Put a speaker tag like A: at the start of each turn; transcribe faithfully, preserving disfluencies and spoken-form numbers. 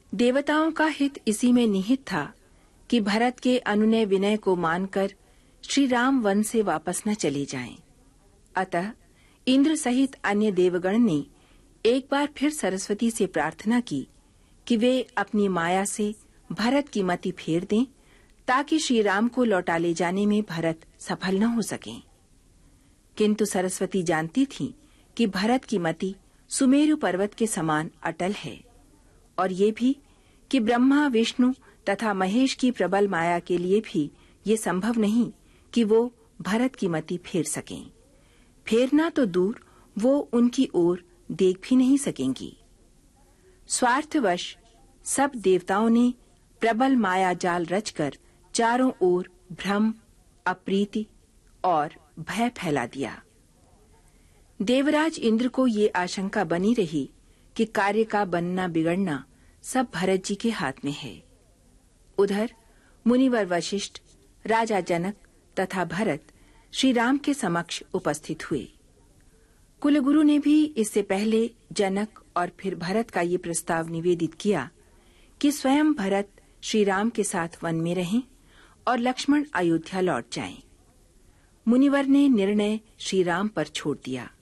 A: देवताओं का हित इसी में निहित था कि भरत के अनुनय विनय को मानकर श्री राम वन से वापस न चले जाएं। अतः इंद्र सहित अन्य देवगण ने एक बार फिर सरस्वती से प्रार्थना की कि वे अपनी माया से भरत की मति फेर दें, ताकि श्री राम को लौटा ले जाने में भरत सफल न हो सकें। किंतु सरस्वती जानती थी कि भरत की मति सुमेरु पर्वत के समान अटल है, और ये भी कि ब्रह्मा, विष्णु तथा महेश की प्रबल माया के लिए भी ये संभव नहीं कि वो भरत की मति फेर सकें। फेरना तो दूर, वो उनकी ओर देख भी नहीं सकेंगी। स्वार्थवश सब देवताओं ने प्रबल माया जाल रचकर चारों ओर भ्रम, अप्रीति और भय फैला दिया। देवराज इंद्र को ये आशंका बनी रही कि कार्य का बनना बिगड़ना सब भरत जी के हाथ में है। उधर मुनिवर वशिष्ठ, राजा जनक तथा भरत श्री राम के समक्ष उपस्थित हुए। कुलगुरु ने भी इससे पहले जनक और फिर भरत का ये प्रस्ताव निवेदित किया कि स्वयं भरत श्री राम के साथ वन में रहें और लक्ष्मण अयोध्या लौट जाएं। मुनिवर ने निर्णय श्री राम पर छोड़ दिया।